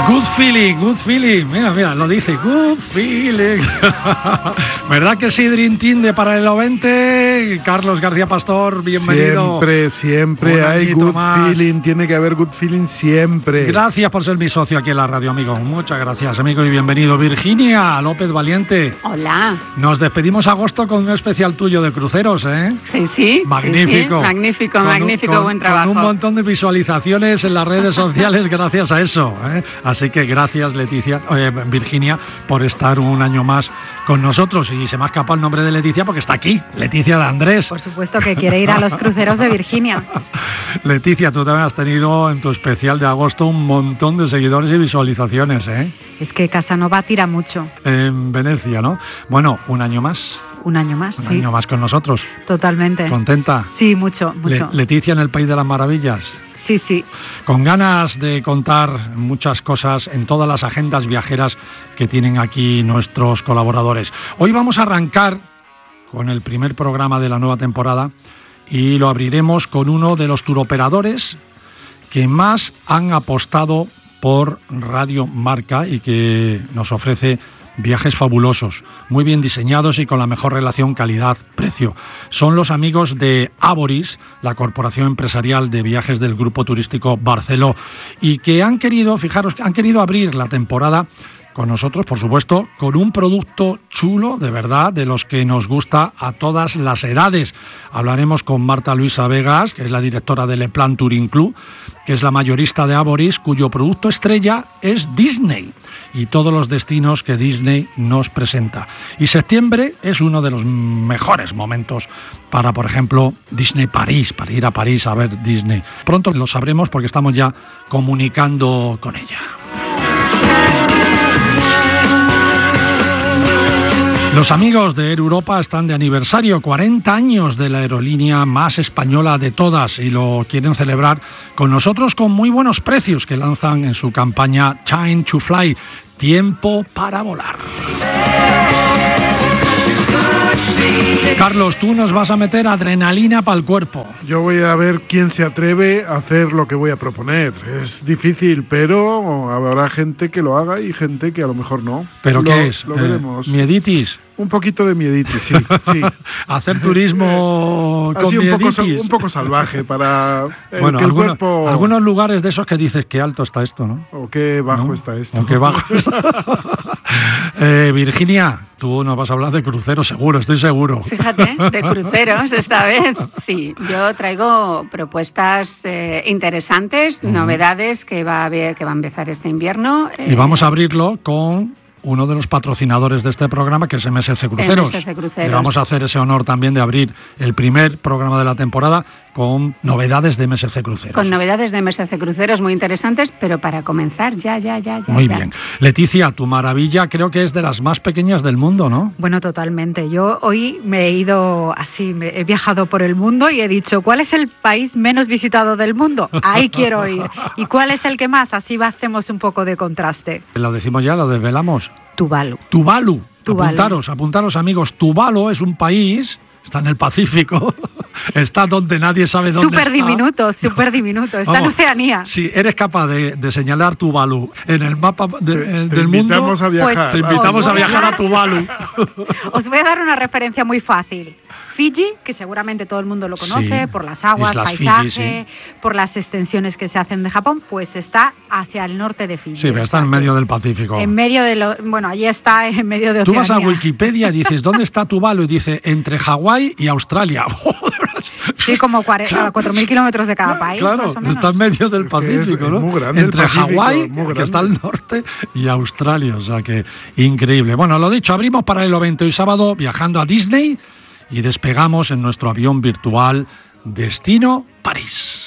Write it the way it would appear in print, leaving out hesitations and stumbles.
Good feeling, mira, lo dice, good feeling. ¿Verdad que sí, Dream Team de Paralelo 20? Carlos García Pastor, bienvenido. Siempre hay good feeling, tiene que haber good feeling siempre. Gracias por ser mi socio aquí en la radio, amigo. Muchas gracias, amigo, y bienvenido. Virginia López Valiente. Hola. Nos despedimos agosto con un especial tuyo de cruceros, ¿eh? Sí. Magnífico. Sí. Magnífico, buen trabajo. Con un montón de visualizaciones en las redes sociales gracias a eso, ¿eh? Así que gracias, Virginia, por estar un año más con nosotros. Y se me ha escapado el nombre de Leticia porque está aquí, Leticia de Andrés. Por supuesto que quiere ir a los cruceros de Virginia. Leticia, tú también has tenido en tu especial de agosto un montón de seguidores y visualizaciones, ¿eh? Es que Casanova tira mucho. En Venecia, ¿no? Bueno, un año más. Un año más, sí. Un año más con nosotros. Totalmente. ¿Contenta? Sí, mucho. Leticia en el País de las Maravillas. Sí. Con ganas de contar muchas cosas en todas las agendas viajeras que tienen aquí nuestros colaboradores. Hoy vamos a arrancar con el primer programa de la nueva temporada y lo abriremos con uno de los turoperadores que más han apostado por Radio Marca y que nos ofrece viajes fabulosos, muy bien diseñados y con la mejor relación calidad-precio. Son los amigos de Avoris, la corporación empresarial de viajes del grupo turístico Barceló, y que han querido abrir la temporada con nosotros, por supuesto, con un producto chulo, de verdad, de los que nos gusta a todas las edades. Hablaremos con Marta Luisa Vegas, que es la directora del Le Plan Touring Club, que es la mayorista de Avoris, cuyo producto estrella es Disney y todos los destinos que Disney nos presenta. Y septiembre es uno de los mejores momentos para, por ejemplo, Disney París, para ir a París a ver Disney. Pronto lo sabremos porque estamos ya comunicando con ella. Los amigos de Air Europa están de aniversario, 40 años de la aerolínea más española de todas, y lo quieren celebrar con nosotros con muy buenos precios que lanzan en su campaña Time to Fly, tiempo para volar. Carlos, tú nos vas a meter adrenalina para el cuerpo. Yo voy a ver quién se atreve a hacer lo que voy a proponer. Es difícil, pero habrá gente que lo haga y gente que a lo mejor no. ¿Pero qué es? Lo veremos. ¿Mieditis? Un poquito de mieditis, sí. Hacer turismo con así mieditis. Un poco salvaje para que el cuerpo... Algunos lugares de esos que dices qué alto está esto, ¿no? O qué bajo está esto. O qué bajo está. Virginia, tú nos vas a hablar de cruceros, seguro, estoy seguro. Fíjate, de cruceros esta vez. Sí, yo traigo propuestas interesantes, novedades que va a empezar este invierno. Y vamos a abrirlo con uno de los patrocinadores de este programa, que es MSC Cruceros. Le vamos a hacer ese honor también de abrir el primer programa de la temporada con novedades de MSC Cruceros. Con novedades de MSC Cruceros muy interesantes, pero para comenzar ya. Muy bien. Leticia, tu maravilla creo que es de las más pequeñas del mundo, ¿no? Bueno, totalmente. Yo hoy me he ido así, he viajado por el mundo y he dicho, ¿cuál es el país menos visitado del mundo? Ahí quiero ir. ¿Y cuál es el que más? Así hacemos un poco de contraste. Lo decimos ya, lo desvelamos. Tuvalu. Apuntaros, amigos. Tuvalu es un país, está en el Pacífico, está donde nadie sabe dónde súper diminuto, está en Oceanía. Si eres capaz de señalar Tuvalu en el mapa del mundo, pues te invitamos a viajar a Tuvalu. Os voy a dar una referencia muy fácil. Fiji, que seguramente todo el mundo lo conoce, sí, por las aguas, Islas paisaje, Fiji, sí, por las extensiones que se hacen de Japón, pues está hacia el norte de Fiji. Sí, pero está en medio del Pacífico. En medio de allí está en medio de Oceanía. Tú vas a Wikipedia y dices, ¿dónde está Tuvalu? Y dice, entre Hawái y Australia. Sí, como 4.000 kilómetros de cada país, claro, más o menos. Está en medio del Pacífico, ¿no? Es muy grande entre Hawái, que está al grande, norte, y Australia, o sea que increíble. Bueno, lo dicho, abrimos Paralelo 20 hoy sábado viajando a Disney y despegamos en nuestro avión virtual Destino París.